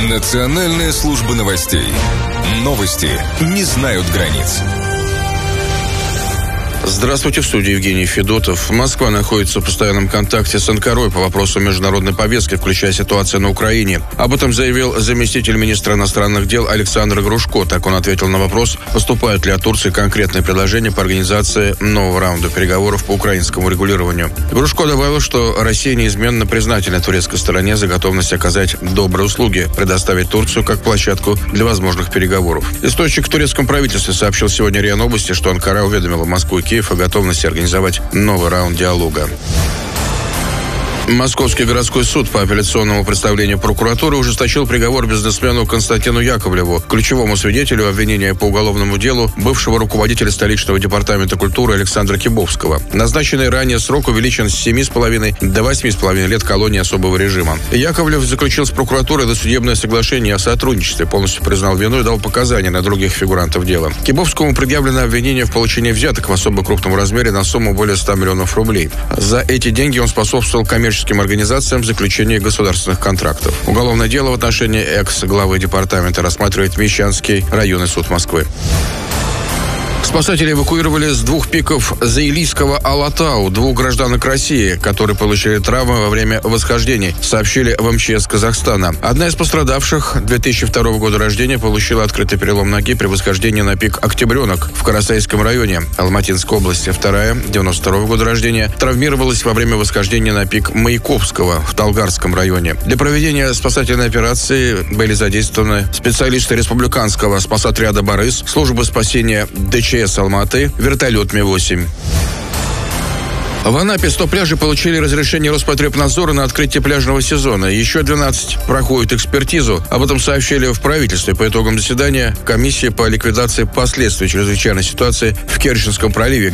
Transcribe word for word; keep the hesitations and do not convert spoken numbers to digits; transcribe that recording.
Национальная служба новостей. Новости не знают границ. Здравствуйте, в студии Евгений Федотов. Москва находится в постоянном контакте с Анкарой по вопросу международной повестки, включая ситуацию на Украине. Об этом заявил заместитель министра иностранных дел Александр Грушко. Так он ответил на вопрос, поступают ли от Турции конкретные предложения по организации нового раунда переговоров по украинскому регулированию. Грушко добавил, что Россия неизменно признательна турецкой стороне за готовность оказать добрые услуги, предоставить Турцию как площадку для возможных переговоров. Источник в турецком правительстве сообщил сегодня РИА Новости, что Анкара уведомила Москву и Киев о готовности организовать новый раунд диалога. Московский городской суд по апелляционному представлению прокуратуры ужесточил приговор бизнесмену Константину Яковлеву, ключевому свидетелю обвинения по уголовному делу бывшего руководителя столичного департамента культуры Александра Кибовского. Назначенный ранее срок увеличен с семи с половиной до восьми с половиной лет колонии особого режима. Яковлев заключил с прокуратурой досудебное соглашение о сотрудничестве, полностью признал вину и дал показания на других фигурантов дела. Кибовскому предъявлено обвинение в получении взяток в особо крупном размере на сумму более ста миллионов рублей. За эти деньги он способствовал коммерческим организациям в заключении государственных контрактов. Уголовное дело в отношении экс-главы департамента рассматривает Мещанский районный суд Москвы. Спасатели эвакуировали с двух пиков Заилийского Алатау двух гражданок России, которые получили травмы во время восхождений, сообщили в МЧС Казахстана. Одна из пострадавших, две тысячи второго года рождения, получила открытый перелом ноги при восхождении на пик Октябренок в Карасайском районе Алматинской области. Вторая, девяносто второго года рождения, травмировалась во время восхождения на пик Маяковского в Талгарском районе. Для проведения спасательной операции были задействованы специалисты республиканского спасотряда «Борис», службы спасения ДЧС Алматы, вертолет Ми восемь. В Анапе сто пляжей получили разрешение Роспотребнадзора на открытие пляжного сезона. Еще двенадцать проходят экспертизу. Об этом сообщили в правительстве по итогам заседания комиссии по ликвидации последствий чрезвычайной ситуации в Керченском проливе,